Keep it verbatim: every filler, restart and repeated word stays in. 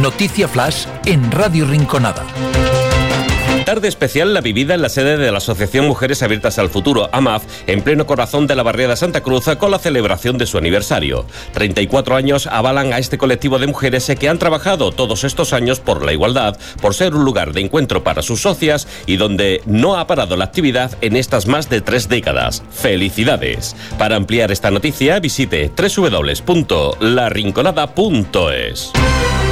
Noticia Flash en Radio Rinconada. Tarde especial la vivida en la sede de la Asociación Mujeres Abiertas al Futuro, A M A F, en pleno corazón de la barriada Santa Cruz, con la celebración de su aniversario. treinta y cuatro años avalan a este colectivo de mujeres que han trabajado todos estos años por la igualdad, por ser un lugar de encuentro para sus socias y donde no ha parado la actividad en estas más de tres décadas. ¡Felicidades! Para ampliar esta noticia, visite doble u doble u doble u punto la rinconada punto es.